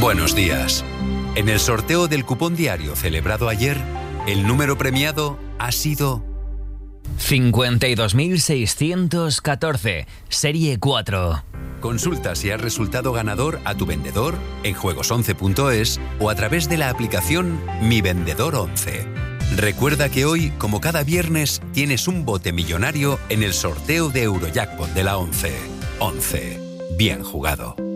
Buenos días. En el sorteo del cupón diario celebrado ayer, el número premiado ha sido 52.614, serie 4. Consulta si has resultado ganador a tu vendedor en juegos11.es o a través de la aplicación Mi Vendedor 11. Recuerda que hoy, como cada viernes, tienes un bote millonario en el sorteo de Eurojackpot de la 11. 11. Bien jugado.